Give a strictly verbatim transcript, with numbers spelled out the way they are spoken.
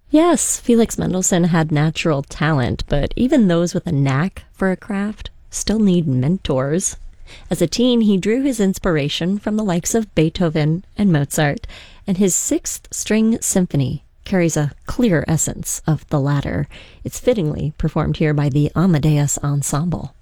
Yes, Felix Mendelssohn had natural talent, but even those with a knack for a craft still need mentors. As a teen, he drew his inspiration from the likes of Beethoven and Mozart, and his Sixth String Symphony carries a clear essence of the latter. It's fittingly performed here by the Amadeus Ensemble.